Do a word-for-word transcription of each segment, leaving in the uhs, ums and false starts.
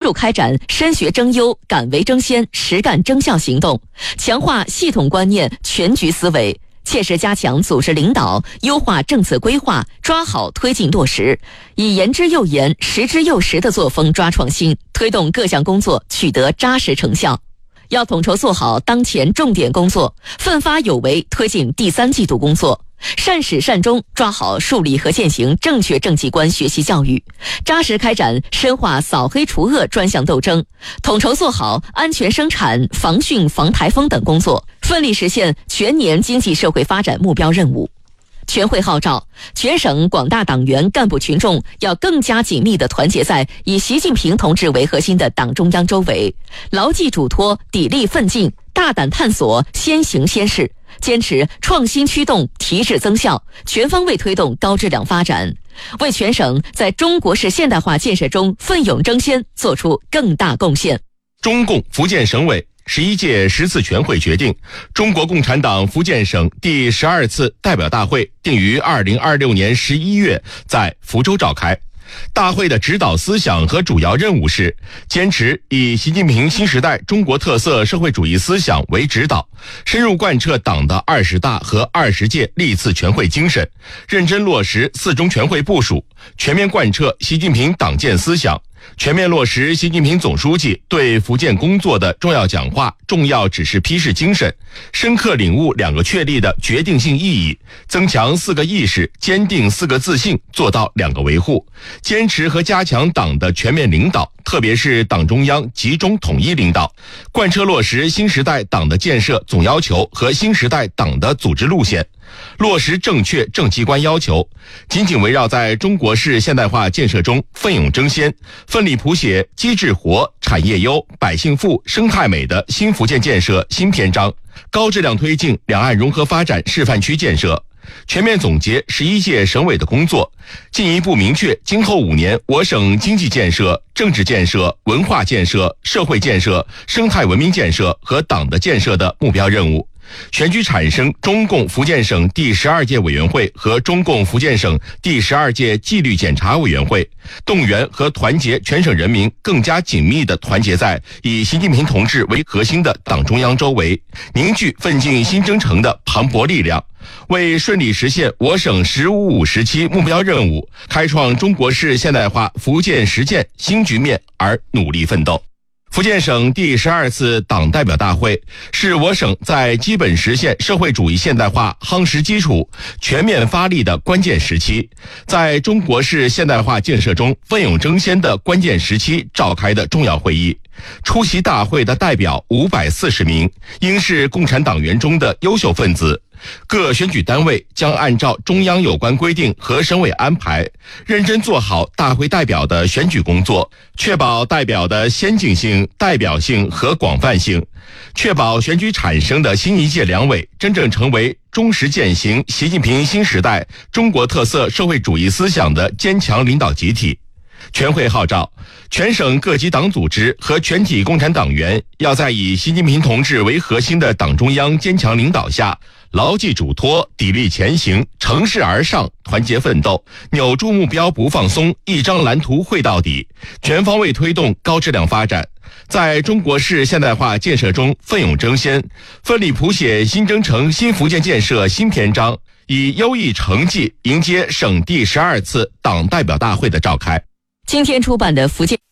入开展深学争优、敢为争先、实干争效行动，强化系统观念、全局思维，切实加强组织领导，优化政策规划，抓好推进落实，以言之又言、实之又实的作风抓创新，推动各项工作取得扎实成效。要统筹做好当前重点工作，奋发有为推进第三季度工作，善始善终，抓好树立和践行正确政绩观学习教育，扎实开展深化扫黑除恶专项斗争，统筹做好安全生产、防汛防台风等工作，奋力实现全年经济社会发展目标任务。全会号召全省广大党员干部群众要更加紧密地团结在以习近平同志为核心的党中央周围，牢记嘱托，砥砺奋进，大胆探索，先行先试，坚持创新驱动、提质增效，全方位推动高质量发展，为全省在中国式现代化建设中奋勇争先做出更大贡献。 中共福建省委十一届十次全会决定，中国共产党福建省第十二次代表大会定于二零二六年十一月在福州召开。大会的指导思想和主要任务是坚持以习近平新时代中国特色社会主义思想为指导，深入贯彻党的二十大和二十届历次全会精神，认真落实四中全会部署，全面贯彻习近平党建思想，全面落实习近平总书记对福建工作的重要讲话、重要指示批示精神，深刻领悟两个确立的决定性意义，增强四个意识，坚定四个自信，做到两个维护，坚持和加强党的全面领导，特别是党中央集中统一领导，贯彻落实新时代党的建设总要求和新时代党的组织路线，落实正确政绩观要求，紧紧围绕在中国式现代化建设中奋勇争先，奋力谱写机制活、产业优、百姓富、生态美的新福建建设新篇章，高质量推进两岸融合发展示范区建设，全面总结十一届省委的工作，进一步明确今后五年我省经济建设、政治建设、文化建设、社会建设、生态文明建设和党的建设的目标任务，选举产生中共福建省第十二届委员会和中共福建省第十二届纪律检查委员会，动员和团结全省人民更加紧密地团结在以习近平同志为核心的党中央周围，凝聚奋进新征程的磅礴力量，为顺利实现我省“十五五”时期目标任务，开创中国式现代化福建实践新局面而努力奋斗。福建省第十二次党代表大会是我省在基本实现社会主义现代化夯实基础、全面发力的关键时期，在中国式现代化建设中奋勇争先的关键时期召开的重要会议。出席大会的代表五百四十名，应是共产党员中的优秀分子。各选举单位将按照中央有关规定和省委安排，认真做好大会代表的选举工作，确保代表的先进性、代表性和广泛性，确保选举产生的新一届两委真正成为忠实践行习近平新时代中国特色社会主义思想的坚强领导集体。全会号召全省各级党组织和全体共产党员要在以习近平同志为核心的党中央坚强领导下，牢记嘱托，砥砺前行，乘势而上，团结奋斗，扭住目标不放松，一张蓝图绘到底，全方位推动高质量发展，在中国式现代化建设中奋勇争先，奋力谱写新征程新福建建设新篇章，以优异成绩迎接省第十二次党代表大会的召开。 今天出版的福建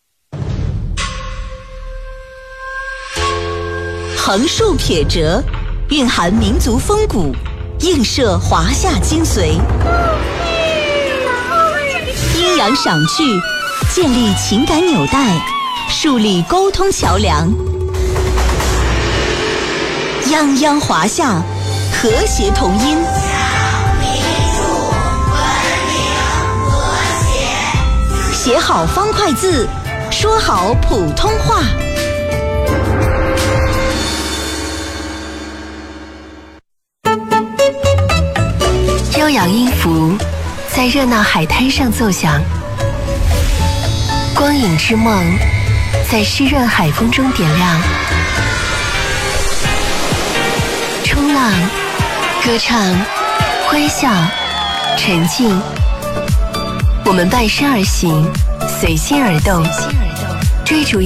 横竖撇折，蕴含民族风骨，映射华夏精髓，阴阳赏句，建立情感纽带，树立沟通桥梁，泱泱华夏，和谐同音。写好方块字，说好普通话。 悠扬音符在热闹海滩上奏响，光影之梦在湿润海风中点亮。冲浪、歌唱、欢笑、沉浸，我们伴身而行，随心而动，追逐